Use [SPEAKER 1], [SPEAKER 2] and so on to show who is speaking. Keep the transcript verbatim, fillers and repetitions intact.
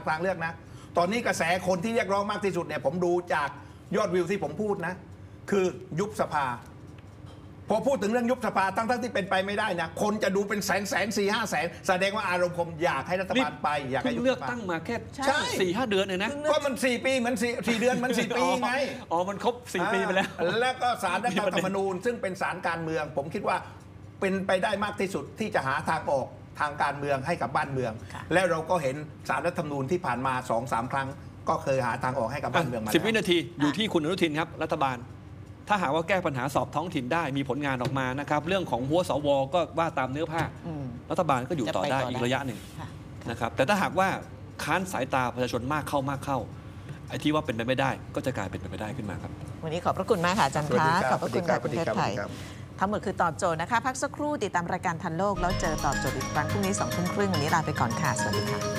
[SPEAKER 1] ทางเลือกนะตอนนี้กระแสคนที่เรียกร้องมากที่สุดเนี่ยผมดูจากยอดวิวที่ผมพูดนะคือยุบสภาพอพูดถึงเรื่องยุบสภาทั้งทั้งที่เป็นไปไม่ได้นะคนจะดูเป็นแสนแสนสี่ห้าแสนแสดงว่าอารมณ์ผมอยากให้รัฐบาลไปอยากให้ยุบ
[SPEAKER 2] เลือก
[SPEAKER 1] สภา
[SPEAKER 2] ตั้งมาแค่
[SPEAKER 1] ใช่
[SPEAKER 2] สี่ห้าเดือนเองนะ
[SPEAKER 1] ก็มันสี่ปีเหมือนสี่สี่เดือนมันสี่ปีไง
[SPEAKER 2] อ๋อมันครบสี่ปีไปแล้ว
[SPEAKER 1] แล้วก็ศาลรัฐธรรมนูญซึ่งเป็นศาลการเมือง ผมคิดว่าเป็นไปได้มากที่สุดที่จะหาทางออกทางการเมืองให้กับบ้านเมือง แล้วเราก็เห็นศาลรัฐธรรมนูญที่ผ่านมาสองสามครั้ง ก็เคยหาทางออกให้กับบ้านเมืองมา
[SPEAKER 2] สิบวินาทีอยู่ที่คุณอนุทินครับรัฐบาลถ้าหากว่าแก้ปัญหาสอบท้องถิ่นได้มีผลงานออกมานะครับเรื่องของหัวสวก็ว่าตามเนื้อผ้ารัฐบาลก็อยู่ต่อได้อีกระยะหนึ่งนะครับแต่ถ้าหากว่าค้านสายตาประชาชนมากเข้ามากเข้าไอ้ที่ว่าเป็นไปไม่ได้ก็จะกลายเป็นไปไม่ได้ขึ้นมาครับ
[SPEAKER 3] วันนี้ขอบพระคุณมากค่ะอาจารย์คะขอบพระคุณค่ะคุณเทพไทยทั้งหมดคือตอบโจทย์นะคะพักสักครู่ติดตามรายการทันโลกแล้วเจอตอบโจทย์อีกครั้งพรุ่งนี้สองทุ่มครึ่งวันนี้ลาไปก่อนค่ะสวัสดีค่ะ